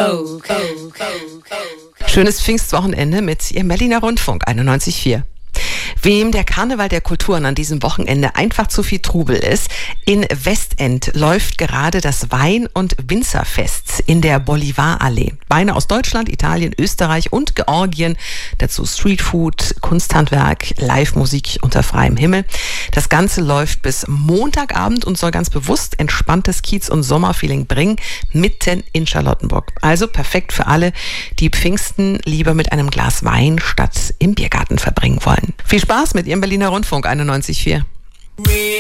Schönes Pfingstwochenende mit Ihrem Berliner Rundfunk 91.4. Wem der Karneval der Kulturen an diesem Wochenende einfach zu viel Trubel ist, in Westend läuft gerade das Wein- und Winzerfest in der Bolivarallee. Weine aus Deutschland, Italien, Österreich und Georgien, dazu Streetfood, Kunsthandwerk, Live-Musik unter freiem Himmel. Das Ganze läuft bis Montagabend und soll ganz bewusst entspanntes Kiez- und Sommerfeeling bringen, mitten in Charlottenburg. Also perfekt für alle, die Pfingsten lieber mit einem Glas Wein statt im Biergarten verbringen wollen. Viel Spaß mit Ihrem Berliner Rundfunk 91.4.